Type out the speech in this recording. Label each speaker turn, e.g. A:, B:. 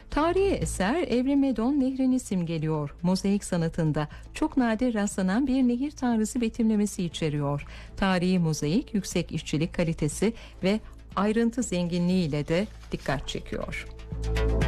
A: Tarihi eser Evrimedon Nehri'ni simgeliyor. Mozaik sanatında çok nadir rastlanan bir nehir tanrısı betimlemesi içeriyor. Tarihi mozaik yüksek işçilik kalitesi ve ayrıntı zenginliğiyle de dikkat çekiyor.